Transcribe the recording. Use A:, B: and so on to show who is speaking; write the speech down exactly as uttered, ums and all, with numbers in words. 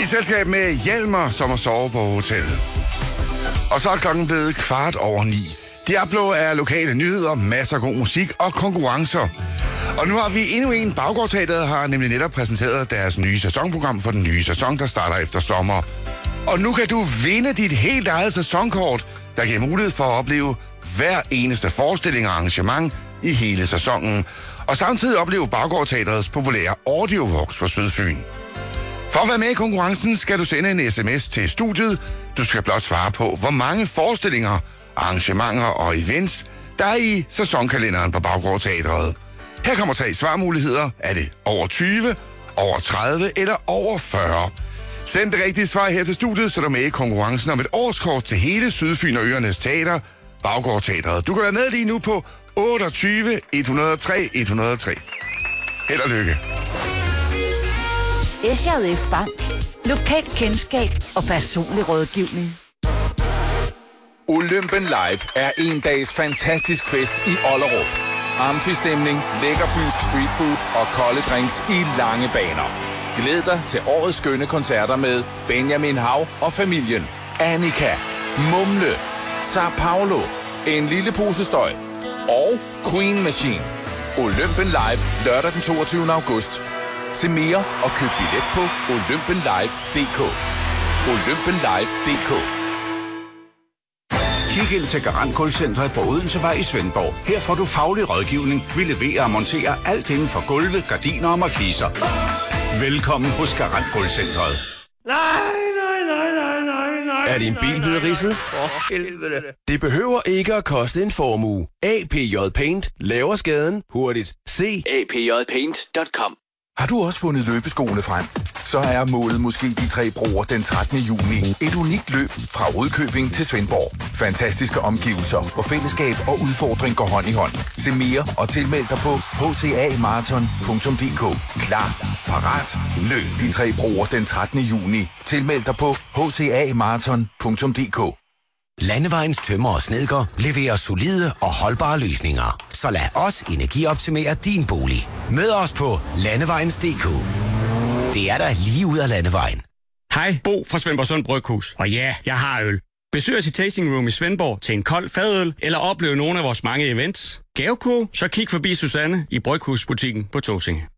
A: I selskab med Hjelmer, som har sovet på hotellet. Og så er klokken blevet kvart over ni. Diablo er lokale nyheder, masser af god musik og konkurrencer. Og nu har vi endnu en. Baggårdteatret har nemlig netop præsenteret deres nye sæsonprogram for den nye sæson, der starter efter sommer. Og nu kan du vinde dit helt eget sæsonkort, der giver mulighed for at opleve hver eneste forestilling og arrangement i hele sæsonen. Og samtidig opleve Baggårdteatrets populære Audiovågs for Sydfyn. For at være med i konkurrencen skal du sende en sms til studiet. Du skal blot svare på, hvor mange forestillinger, arrangementer og events, der er i sæsonkalenderen på Baggårdteatret. Her kommer tre svarmuligheder. Er det over tyve, over tredive eller over fyrre? Send det rigtige svar her til studiet, så du er med i konkurrencen om et årskort til hele Sydfyn og Øernes Teater, Baggårdteatret. Du kan være med lige nu på otteogtyve et hundrede og tre et hundrede og tre. Held og lykke.
B: S J F Bank. Lokalt kendskab og personlig rådgivning.
C: Olympen Live er en dags fantastisk fest i Ollerup. Amfistemning, lækker fynsk streetfood og kolde drinks i lange baner. Glæd dig til årets skønne koncerter med Benjamin Hav og familien, Annika, Mumle, Sao Paulo, En lille pose støj og Queen Machine. Olympen Live lørdag den toogtyvende august. Se mere og køb billet på olympenlive punktum d k. olympenlive punktum d k.
D: Kig ind til Garant Gulvcentret på Odensevej i Svendborg. Her får du faglig rådgivning. Vi leverer og monterer alt inden for gulve, gardiner og markiser. Velkommen hos Garant Gulvcentret.
E: Nej, nej, nej, nej, nej, nej.
F: Er din bil blevet ridset?
E: For helvede.
F: Det behøver ikke at koste en formue. A P J Paint laver skaden hurtigt. Se a p j paint punktum com.
C: Har du også fundet løbeskoene frem? Så er målet måske de tre broer den trettende juni. Et unikt løb fra Rudkøbing til Svendborg. Fantastiske omgivelser og fællesskab og udfordring går hånd i hånd. Se mere og tilmeld dig på h c a marathon punktum d k. Klar, parat, løb de tre broer den trettende juni. Tilmeld dig på h c a marathon punktum d k.
G: Landevejens tømmer og snedker leverer solide og holdbare løsninger. Så lad os energioptimere din bolig. Mød os på landevejens punktum d k. Det er der lige ud af Landevejen.
H: Hej, Bo fra Svendborgsund Bryghus. Og ja, jeg har øl. Besøg os i Tasting Room i Svendborg til en kold fadøl, eller opleve nogle af vores mange events. Gavekurv, så kig forbi Susanne i Bryghusbutikken på Tåsinge.